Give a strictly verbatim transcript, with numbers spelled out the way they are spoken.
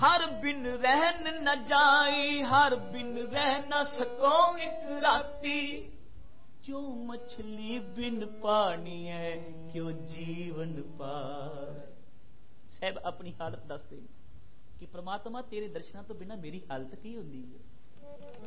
हर बिन रहन न जाई, हर बिन रह न सको एक राती, जो मछली बिन पानी है क्यों जीवन पार। साहब अपनी हालत दसते कि परमात्मा तेरे दर्शनों तो बिना मेरी हालत की होंदी है।